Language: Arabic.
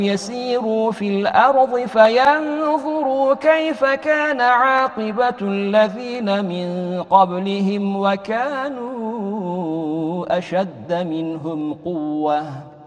يسيروا في الأرض فينظروا كيف كان عاقبة الذين من قبلهم وكانوا أشد منهم قوة